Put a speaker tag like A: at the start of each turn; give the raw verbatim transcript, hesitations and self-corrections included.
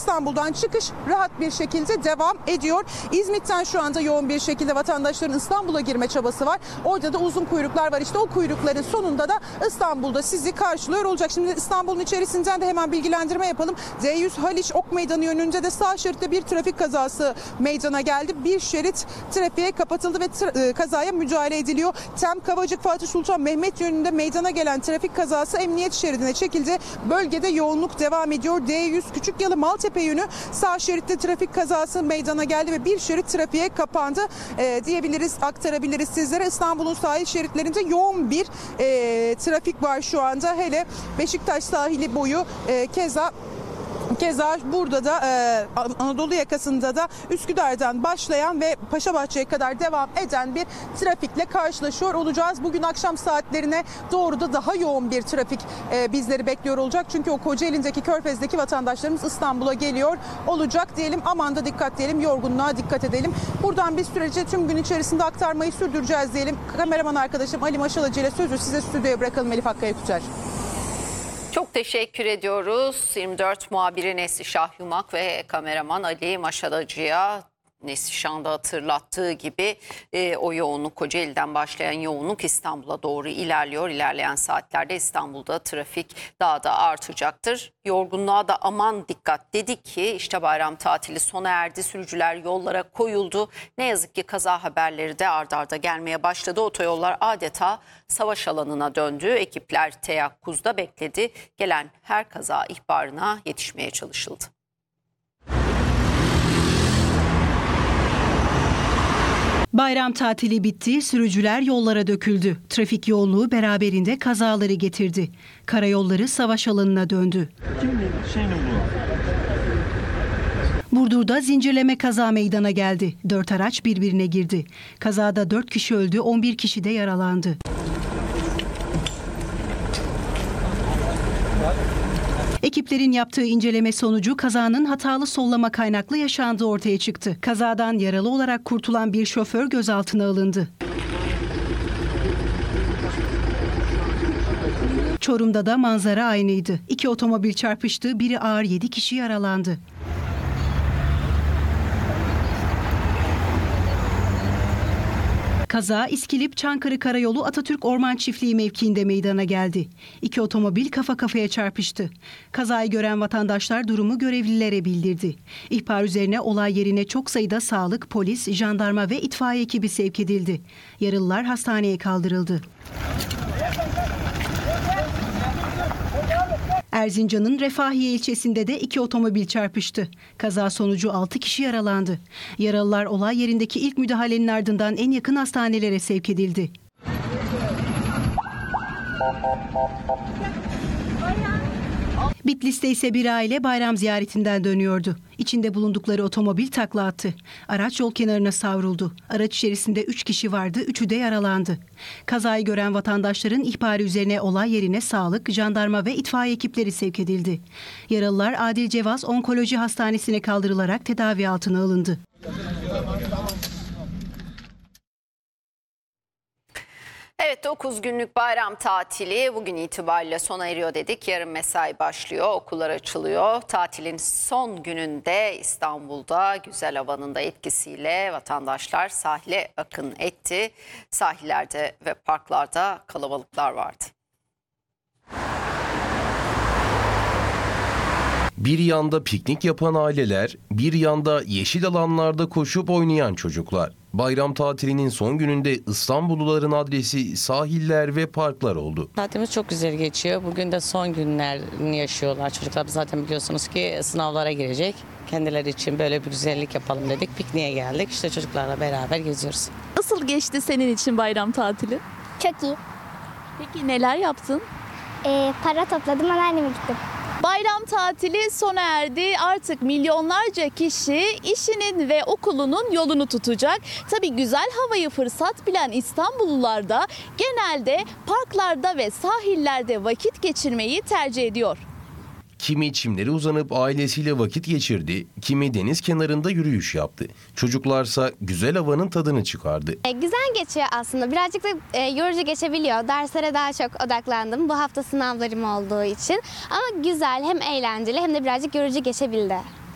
A: İstanbul'dan çıkış rahat bir şekilde devam ediyor. İzmit'ten şu anda yoğun bir şekilde vatandaşların İstanbul'a girme çabası var. Orada da uzun kuyruklar var. İşte o kuyrukların sonunda da İstanbul'da sizi karşılıyor olacak. Şimdi İstanbul'un içerisinden de hemen bilgilendirme yapalım. D yüz Haliç Ok Meydanı yönünde de sağ şeritte bir trafik kazası meydana geldi. Bir şerit trafiğe kapatıldı ve tra- kazaya müdahale ediliyor. Tem Kavacık Fatih Sultan Mehmet yönünde meydana gelen trafik kazası emniyet şeridine çekildi. Bölgede yoğunluk devam ediyor. D yüz Küçükyalı Maltepe yönü sağ şeritte trafik kazası meydana geldi ve bir şerit trafiğe kapandı e, diyebiliriz, aktarabiliriz sizlere. İstanbul'un sahil şeritlerinde yoğun bir e, trafik var şu anda. Hele Beşiktaş sahili boyu e, keza Keza burada da e, Anadolu yakasında da Üsküdar'dan başlayan ve Paşabahçe'ye kadar devam eden bir trafikle karşılaşıyor olacağız. Bugün akşam saatlerine doğru da daha yoğun bir trafik e, bizleri bekliyor olacak. Çünkü o Kocaeli'ndeki Körfez'deki vatandaşlarımız İstanbul'a geliyor olacak diyelim. Aman da dikkat diyelim, yorgunluğa dikkat edelim. Buradan bir sürece tüm gün içerisinde aktarmayı sürdüreceğiz diyelim. Kameraman arkadaşım Ali Maşalacı ile sözü size stüdyoya bırakalım. Elif Hakkaya Kuter.
B: Çok teşekkür ediyoruz. yirmi dört muhabiri Neslişah Yumak ve kameraman Ali Maşalacı'ya. Neslişah'da hatırlattığı gibi e, o yoğunluk, Kocaeli'den başlayan yoğunluk İstanbul'a doğru ilerliyor. İlerleyen saatlerde İstanbul'da trafik daha da artacaktır. Yorgunluğa da aman dikkat dedik ki işte bayram tatili sona erdi. Sürücüler yollara koyuldu. Ne yazık ki kaza haberleri de ard arda gelmeye başladı. Otoyollar adeta savaş alanına döndü. Ekipler teyakkuzda bekledi. Gelen her kaza ihbarına yetişmeye çalışıldı.
C: Bayram tatili bitti, sürücüler yollara döküldü. Trafik yoğunluğu beraberinde kazaları getirdi. Karayolları savaş alanına döndü. Burdur'da zincirleme kaza meydana geldi. Dört araç birbirine girdi. Kazada dört kişi öldü, on bir kişi de yaralandı. Ekiplerin yaptığı inceleme sonucu kazanın hatalı sollama kaynaklı yaşandığı ortaya çıktı. Kazadan yaralı olarak kurtulan bir şoför gözaltına alındı. Çorum'da da manzara aynıydı. İki otomobil çarpıştı, biri ağır, yedi kişi yaralandı. Kaza İskilip Çankırı Karayolu Atatürk Orman Çiftliği mevkiinde meydana geldi. İki otomobil kafa kafaya çarpıştı. Kazayı gören vatandaşlar durumu görevlilere bildirdi. İhbar üzerine olay yerine çok sayıda sağlık, polis, jandarma ve itfaiye ekibi sevk edildi. Yaralılar hastaneye kaldırıldı. Erzincan'ın Refahiye ilçesinde de iki otomobil çarpıştı. Kaza sonucu altı kişi yaralandı. Yaralılar olay yerindeki ilk müdahalenin ardından en yakın hastanelere sevk edildi. Bitlis'te ise bir aile bayram ziyaretinden dönüyordu. İçinde bulundukları otomobil takla attı. Araç yol kenarına savruldu. Araç içerisinde üç kişi vardı, üçü de yaralandı. Kazayı gören vatandaşların ihbarı üzerine olay yerine sağlık, jandarma ve itfaiye ekipleri sevk edildi. Yaralılar Adil Cevaz Onkoloji Hastanesi'ne kaldırılarak tedavi altına alındı.
B: Evet, dokuz günlük bayram tatili bugün itibariyle sona eriyor dedik. Yarın mesai başlıyor, okullar açılıyor. Tatilin son gününde İstanbul'da güzel havanın da etkisiyle vatandaşlar sahile akın etti. Sahillerde ve parklarda kalabalıklar vardı.
D: Bir yanda piknik yapan aileler, bir yanda yeşil alanlarda koşup oynayan çocuklar. Bayram tatilinin son gününde İstanbulluların adresi sahiller ve parklar oldu.
E: Tatilimiz çok güzel geçiyor. Bugün de son günlerini yaşıyorlar. Çocuklar zaten biliyorsunuz ki sınavlara girecek. Kendileri için böyle bir güzellik yapalım dedik. Pikniğe geldik. İşte çocuklarla beraber geziyoruz.
F: Nasıl geçti senin için bayram tatili?
G: Çok iyi.
F: Peki neler yaptın?
G: Ee, para topladım, anneanneme gittim.
F: Bayram tatili sona erdi. Artık milyonlarca kişi işinin ve okulunun yolunu tutacak. Tabii güzel havayı fırsat bilen İstanbullular da genelde parklarda ve sahillerde vakit geçirmeyi tercih ediyor.
D: Kimi çimlere uzanıp ailesiyle vakit geçirdi, kimi deniz kenarında yürüyüş yaptı. Çocuklarsa güzel havanın tadını çıkardı.
G: E, güzel geçiyor aslında. Birazcık da e, yorucu geçebiliyor. Derslere daha çok odaklandım. Bu hafta sınavlarım olduğu için. Ama güzel, hem eğlenceli hem de birazcık yorucu geçebildi.